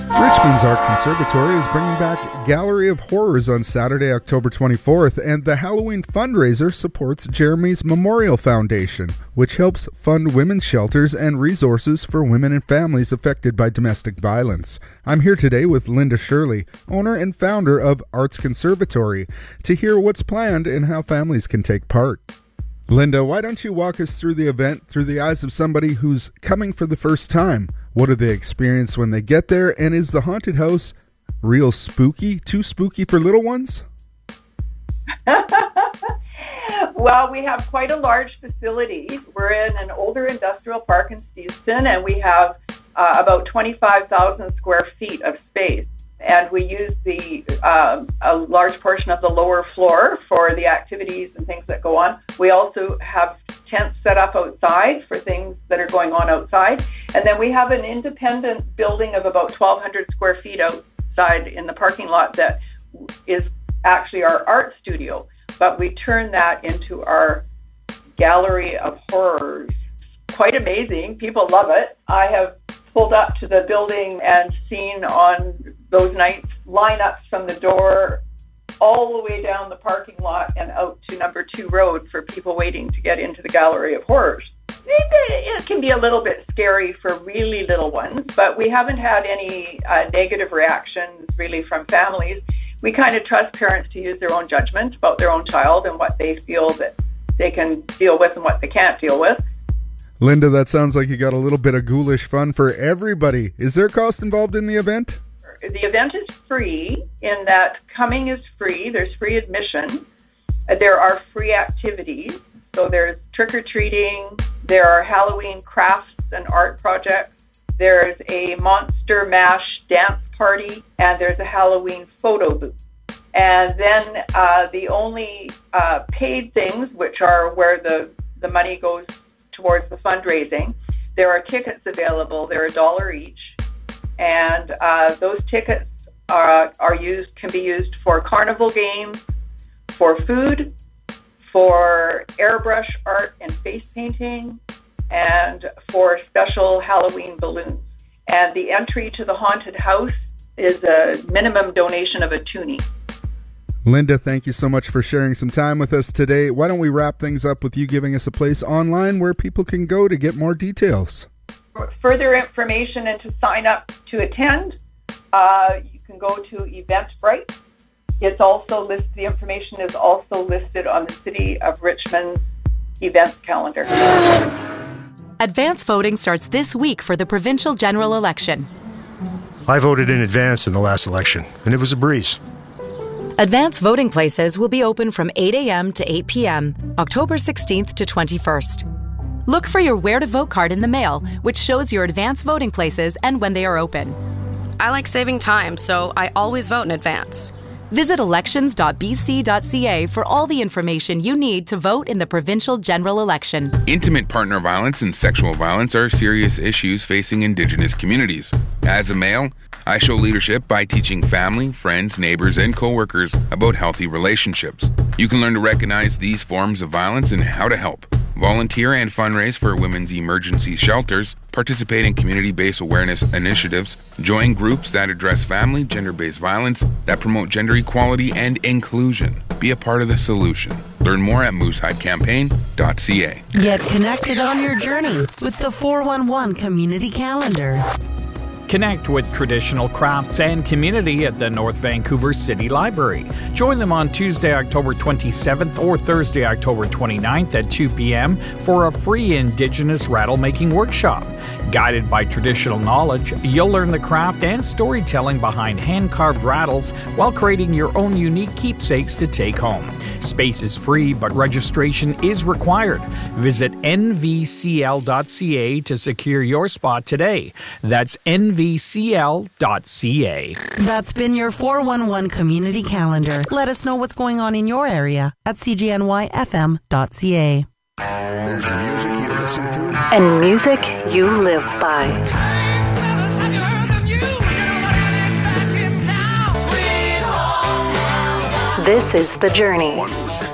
Richmond's Art Conservatory is bringing back Gallery of Horrors on Saturday, October 24th, and the Halloween fundraiser supports Jeremy's Memorial Foundation, which helps fund women's shelters and resources for women and families affected by domestic violence. I'm here today with Linda Shirley, owner and founder of Arts Conservatory, to hear what's planned and how families can take part. Linda, why don't you walk us through the event through the eyes of somebody who's coming for the first time? What do they experience when they get there? And is the haunted house real spooky? Too spooky for little ones? Well, we have quite a large facility. We're in an older industrial park in Steveston, and we have about 25,000 square feet of space. And we use a large portion of the lower floor for the activities and things that go on. We also have tents set up outside for things that are going on outside. And then we have an independent building of about 1,200 square feet outside in the parking lot that is actually our art studio. But we turn that into our Gallery of Horrors. Quite amazing. People love it. I have pulled up to the building and seen on those nights lineups from the door all the way down the parking lot and out to number 2 road for people waiting to get into the Gallery of Horrors. It can be a little bit scary for really little ones, but we haven't had any negative reactions really from families. We kind of trust parents to use their own judgment about their own child and what they feel that they can deal with and what they can't deal with. Linda, that sounds like you got a little bit of ghoulish fun for everybody. Is there cost involved in the event? The event is free in that coming is free. There's free admission. There are free activities. So there's trick-or-treating. There are Halloween crafts and art projects. There's a Monster Mash dance party. And there's a Halloween photo booth. And then the only paid things, which are where the money goes towards the fundraising, there are tickets available. They're $1 each. And those tickets can be used for carnival games, for food, for airbrush art and face painting, and for special Halloween balloons. And the entry to the haunted house is a minimum donation of a toonie. Linda, thank you so much for sharing some time with us today. Why don't we wrap things up with you giving us a place online where people can go to get more details? For further information and to sign up to attend, you can go to Eventbrite. It's also listed. The information is also listed on the City of Richmond's events calendar. Advance voting starts this week for the provincial general election. I voted in advance in the last election, and it was a breeze. Advance voting places will be open from 8 a.m. to 8 p.m., October 16th to 21st. Look for your Where to Vote card in the mail, which shows your advance voting places and when they are open. I like saving time, so I always vote in advance. Visit elections.bc.ca for all the information you need to vote in the provincial general election. Intimate partner violence and sexual violence are serious issues facing Indigenous communities. As a male, I show leadership by teaching family, friends, neighbors, and coworkers about healthy relationships. You can learn to recognize these forms of violence and how to help. Volunteer and fundraise for women's emergency shelters, participate in community-based awareness initiatives, join groups that address family, gender-based violence, that promote gender equality and inclusion. Be a part of the solution. Learn more at mooseheadcampaign.ca. Get connected on your journey with the 411 Community Calendar. Connect with traditional crafts and community at the North Vancouver City Library. Join them on Tuesday, October 27th or Thursday, October 29th at 2 p.m. for a free Indigenous rattle-making workshop. Guided by traditional knowledge, you'll learn the craft and storytelling behind hand-carved rattles while creating your own unique keepsakes to take home. Space is free, but registration is required. Visit nvcl.ca to secure your spot today. That's nvcl.ca. That's been your 411 Community Calendar. Let us know what's going on in your area at cgnyfm.ca. There's music you listen to, and music you live by. This is The Journey.